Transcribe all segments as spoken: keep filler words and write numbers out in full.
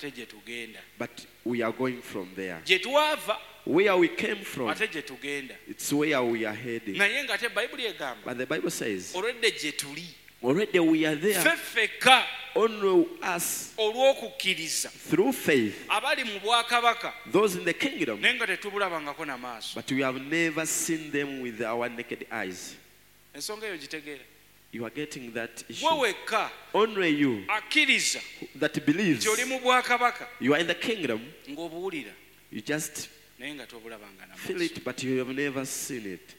ate gye tugenda. but we are going from there. Gye twava Where we came from, ate gye tugenda. it's where we are heading. Naye ng'ate Bayibuli egamba But the Bible says, olwedde gye tuli already we are there. ffe ffekka Only us, olw'okukkiriza through faith, abali mu bwakabaka those in the kingdom, naye nga tetubulabangako na maaso. but we have never seen them with our naked eyes. Ensonga eyo gitegeera. You are getting that issue. Gwe wekka Only you akkiriza that believes nti oli mu bwakabaka you are in the kingdom, ng'obuwulira you just naye nga tobulabanga na feel maaso. it, but you have never seen it.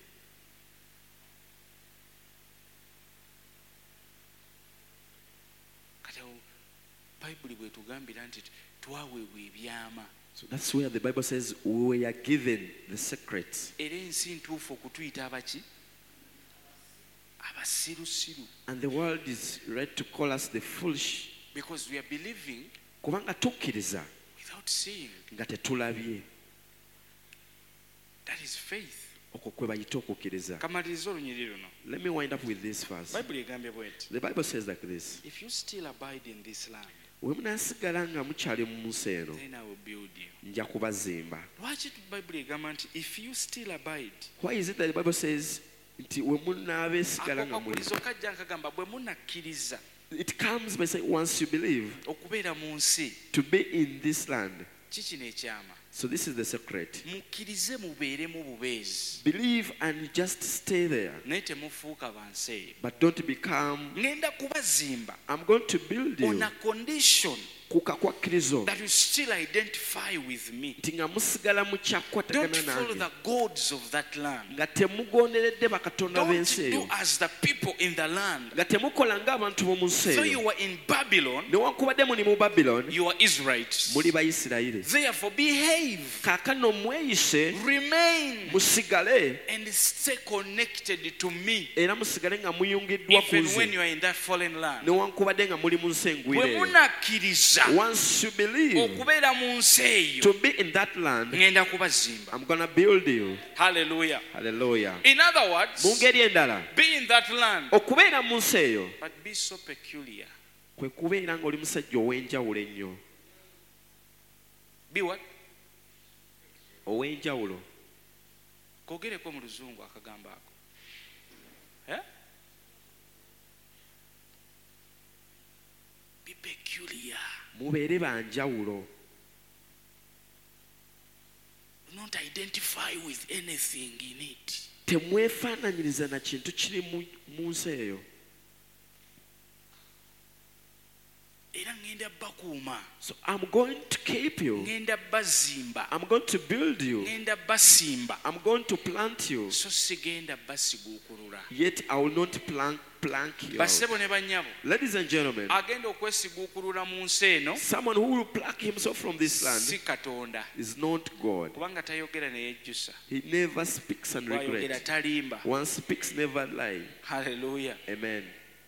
Kati awo Bayibuli bw'etugambira nti twaweebwa ebyama So that's where the Bible says we are given the secrets. era ensi ntuufu okutuyita abaki abasirusiru, And the world is ready to call us the foolish. because we are believing Kubanga tukkiriza without seeing. nga tetulabye. That is faith. Okwo kwe bayita okukkiriza. Kamaliriza olunyiri luno. Let me wind up with this verse. Bayibuli egambye bw'eti, The Bible says like this. if you still abide in this land, We munaasigala nga mukyali mu nsi eno, then I will build you. nja kubazimba. Lwaki Bayibuli egamba nti if you still abide? Why is it that the Bible says nti we munaabeesigala Ako nga muli? kakulizo kajja nkagamba bwe munakkiriza It comes by saying once you believe okubeera mu nsi, to be in this land. kikino ekyama. So this is the secret. Mukkirize mubeeremu bubeezi, Believe and just stay there. naye temufuuka ba nsi eyo. But don't become, Ngenda kubazimba I'm going to build on you. a condition Kuka kwa kkirizo. that you still identify with me. Nti nga musigala Don't mukyakwatagana follow nange. the gods of that land. Nga temugonderedde bakatonda Don't b'ensi do eyo. as the people in the land. Nga temukola ng'abantu b'omu nsi So eyo. you were in Babylon, Newankubadde muli mu Babylon, you are Israelites. muli Bayisirayiri. Therefore behave, Kaakano mweyise, remain, musigale, and stay connected to me era musigale nga muyungiddwa ku even when nze. you are in that foreign land. Newankubadde nga muli mu nsi engwire Bwe eyo. munakkiriza Once you believe okubeera mu nsi eyo, to be in that land, ngenda kubazimba. I'm gonna build you. Hallelujah. Hallelujah. In other words, Mu ngeri endala, be in that land, okubeera mu nsi eyo but be so peculiar. kwe kubeera ng'oli musajja ow'enjawulo ennyo. Be what? Ow'enjawulo. Kogereko mu luzungu akagambo ako. Eh? Be peculiar. Mubeere banjawulo. Do not identify with anything in it. Temwefaananyiriza na kintu kiri mu- mu nsi eyo. Era ngenda bakuuma, So I'm going to keep you. ngenda bazimba, I'm going to build you. ngenda basimba, I'm going to plant you. so sigenda basiguukulula. Yet I will not plank, plank you out. Bassebo ne bannyabo, Ladies and gentlemen, agenda okwesiguukulula mu nsi eno someone who will pluck himself from this land si Katonda, is not God. kubanga tayogera ne yejjusa, He never speaks and bw'ayogera regrets. talimba. One speaks, never lie. Hallelujah. Amen.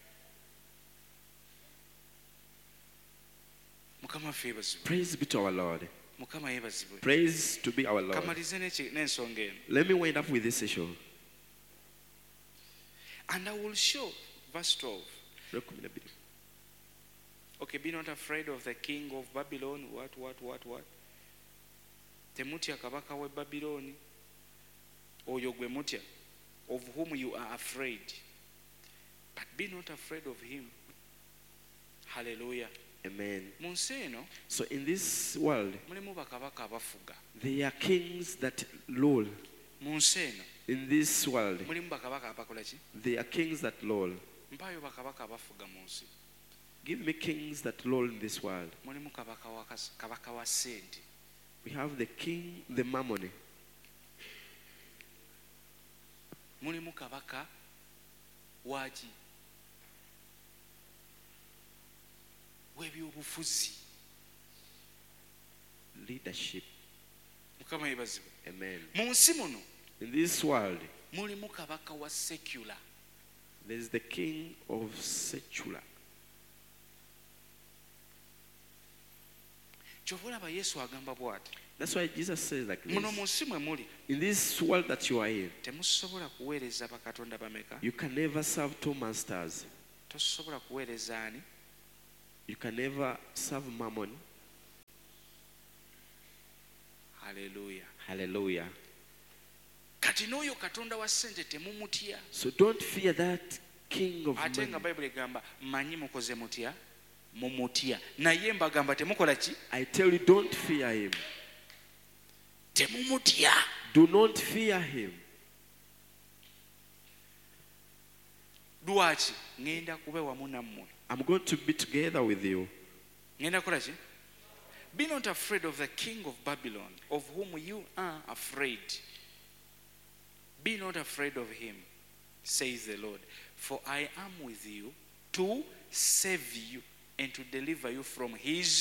Mukama ffe yeebazibwe. Praise be to our Lord. Mukama yeebazibwe. Praise to be our Lord. Kamalize n'eki- n'ensonga eno. Let me wind up with this issue. And I will show, verse twelve. Okay, be not afraid of the king of Babylon. What, what, what, what? Temutya kabaka we Babyloni. Oyo gwe mutya, of whom you are afraid. But be not afraid of him. Hallelujah. Amen. Mu nsi eno So in this world, mulimu bakabaka abafuga. there are kings that rule. Mu nsi eno In this world, mulimu bakabaka abakola ki? there are kings that rule. Mpaayo bakabaka abafuga mu nsi. Give me kings that rule in this world. Mulimu kabaka wa kas- kabaka wa ssente. We have the king, the mammon. Mulimu kabaka waki? W'ebyobufuzi. Leadership. Mukama yeebazibwe. Amen. Mu nsi muno In this world, mulimu kabaka wa secular. there is the king of secular. Kyova olaba Yesu agamba bw'ati. That's why Jesus says like Muno mu this. nsi mwe muli In this world that you are in, temusobola kuweereza bakatonda bameka. you can never serve two masters. Tosobola kuweereza ani? You can never serve mammon Hallelujah. Hallelujah. Kati n'oyo katonda wa ssente temumutya. So don't fear that king of Ate nga money. Bayibuli egamba manyi mukoze mutya mumutya, naye mbagamba temukola ki? I tell you, don't fear him. Temumutya. Do not fear him. Lwaki? Ngenda kube wamu nammwe. I'm going to be together with you. Ngenda kukola ki? Be not afraid of the king of Babylon, of whom you are afraid. Be not afraid of him, says the Lord, for I am with you to save you and to deliver you from his.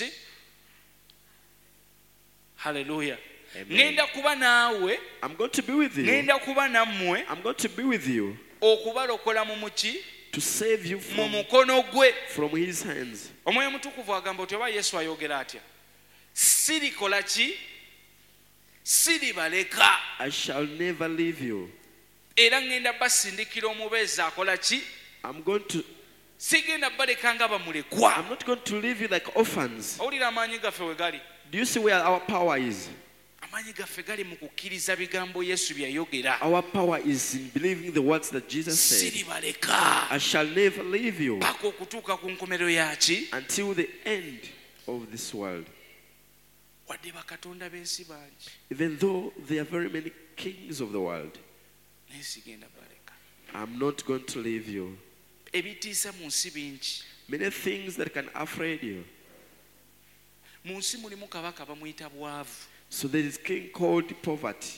Hallelujah. Amen. Ngenda kuba naawe, I'm going to be with you. ngenda kuba nammwe, I'm going to be with you okubalokola mu muki, to save you mu from, mukono gwe. from his hands. Omwoyo Mutukuvu agamba oti oba Yesu ayogera atya, sirikola ki, siribaleka, I shall never leave you. era ngenda basindikira omubeezi akola ki, I'm going to, sigenda baleka nga bamulekwa. I'm not going to leave you like orphans. Owulira amaanyi gaffe we gali? Do you see where our power is? Amaanyi gaffe gali mu kukkiriza bigambo Yesu bye yayogera. Our power is in believing the words that Jesus said. Siribaleka I shall never leave you paka okutuuka ku nkomerero yaki, until the end of this world. wadde bakatonda b'ensi bangi, Even though there are very many kings of the world, naye sigenda baleka. I'm not going to leave you. Ebitiisa mu nsi bingi. Many things that can afraid you. Mu nsi mulimu kabaka bamuyita bwavu. So there is king called poverty.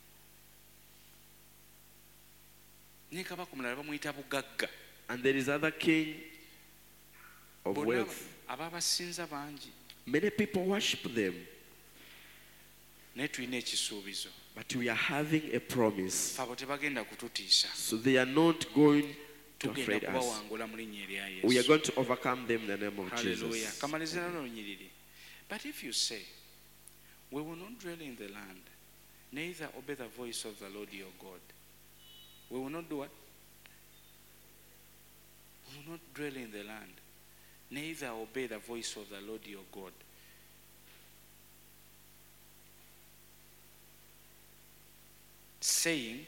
Ne kabaka omulala bamuyita bugagga. And there is other king of Bonna wealth. abaabasinza bangi. Many people worship them. Naye tulina ekisuubizo. But we are having a promise. Abo tebagenda kututiisa. So they are not going to Tugenda afraid us. kubawangula mu linnya erya We are Yesu. going to overcome them in the name of Hallelujah. Jesus. Kamalize nalo lunyiriri. But if you say, we will not dwell in the land, neither obey the voice of the Lord your God. We will not do what? We will not dwell in the land, neither obey the voice of the Lord your God. Saying,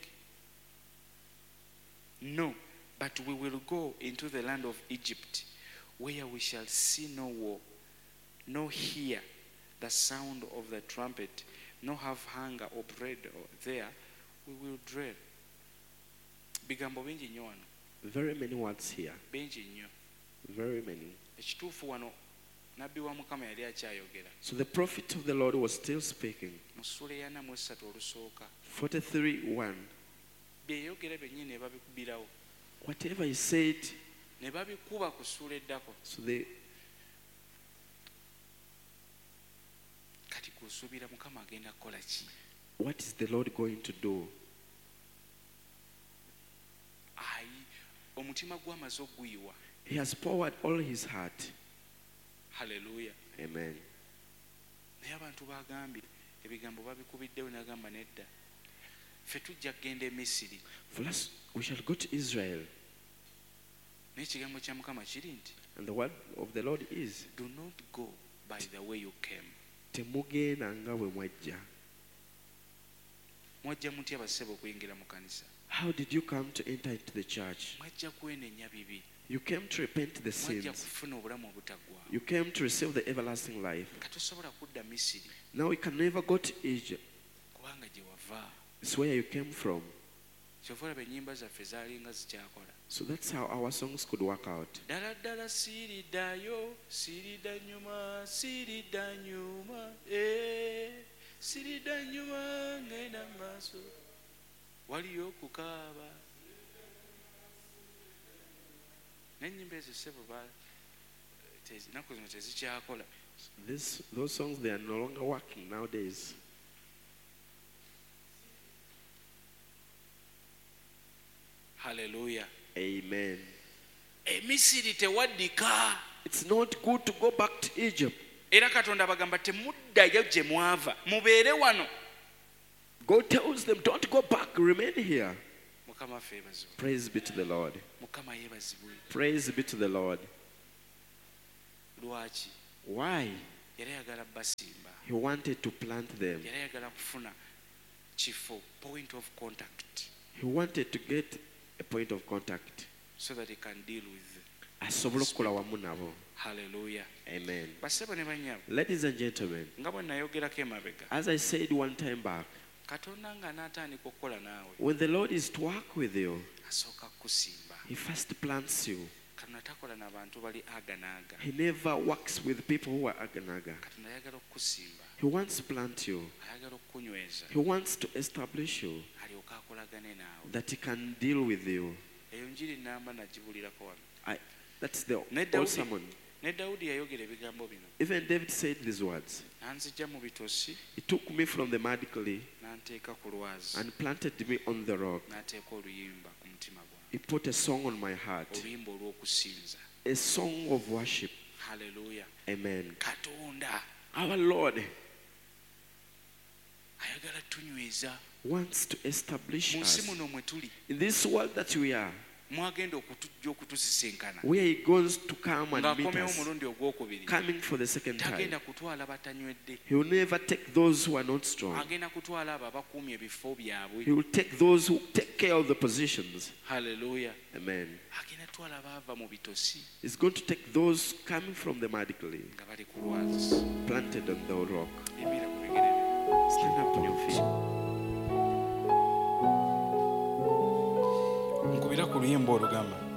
no, but we will go into the land of Egypt, where we shall see no war, no hear the sound of the trumpet, no have hunger or bread there, we will dwell. Bigambo bingi nnyo wano, Very many words here. bingi nnyo. Very many. Ekituufu wano nabbi wa Mukama yali akyayogera. So the prophet of the Lord was still speaking. Mu ssula eya mu esatu olusooka, forty-three one. bye yayogera byennyini ne babikubirawo, Whatever he said, ne babikuba ku ssula eddako. so they, Kati kusuubira Mukama agenda kukola ki? what is the Lord going to do? Ayi, omutima gw'amaze oguyiwa. He has poured all his heart. Haleluya. Amen. Naye abantu bagambye ebigambo babikubiddewo n'agamba nedda. Ffe tujja kugenda e Misiri. For us, we shall go to Israel. Naye ekigambo kya Mukama kiri nti, And the word of the Lord is, do not go by the way you came. temugenda nga bwe mwajja. Mwajja mutya bassebo okuyingira mu kanisa? How did you come to enter into the church? Mwajja kwenenya bibi. You came to repent the Mwajja sins. kufuna obulamu obutaggwaawo. You came to receive the everlasting life. Katosobola kudda Misiri Now we can never go to Egypt. kubanga gye wava. It's where you came from. Kyova olaba ennyimba zaffe zaalinga zikyakola. So that's how our songs could work out. Ddala ddala siiriddayo, siiridda nnyuma, siiridda nnyuma, eh, siiridda nnyuma ngenda mu maaso. Waliyo okukaaba. N'ennyimba ezo ssebo ba tezi- ennaku zino tezikyakola. This, those songs, they are no longer working nowadays. Haleluya. Amen. E Misiri tewaddika. It's not good to go back to Egypt. Era Katonda bagamba temuddayo gye mwava. Mubeere wano. God tells them, don't go back, remain here. Mukama ffe yeebazibwe. Praise be to the Lord. Mukama yeebazibwe. Praise be to the Lord. Lwaki? Why? yali ayagala basimba, He wanted to plant them. yali ayagala kufuna kifo, point of contact, He wanted to get a point of contact. so that he can deal with. Asobole okukola wamu nabo. Hallelujah. Amen. Basebo ne banyabo, Ladies and gentlemen, nga bwe nayogerako emabega, as I said one time back, Katonda nga n'atandika okukola naawe, when the Lord is to work with you, asooka kukusimba. He first plants you. Katonda takola n'abantu bali aganaaga. He never works with people who are aganaga. Katonda ayagala okukusimba, He wants to plant you. ayagala okukunyweza, He wants to establish you, alyoke akolagane naawe. that He can deal with you. Eyo njiri namba nagibulirako wano. I, that's the Ne old Dawudi, sermon. ne Dawudi yayogera ebigambo bino, Even David said these words. n'anzijja mu bitosi, He took me from the mud clay n'anteeka ku lwazi, and planted me on the rock. n'ateeka oluyimba ku mutima gwange, He put a song on my heart, oluyimba olw'okusinza. a song of worship. Hallelujah. Amen. Katonda Our Lord ayagala tunyweza wants to establish mu nsi us muno mwe tuli, in this world that we are, mwagenda okutujja okutusisinkana, where He goes to come and meet ng'akomyewo us, omulundi ogwokubiri. coming for the second time. Tagenda kutwala batanywedde, He will never take those who are not strong. agenda kutwala abo abakuumye ebifo byabwe. He will take those who take care of the positions. Hallelujah. Amen. Agenda twala baava mu bitosi He's going to take those coming from the mud clay, nga bali ku lwazi. planted on the rock. Yimira ku bigere byo. Stand up on your feet. Nkubira ku luyimba olugamba,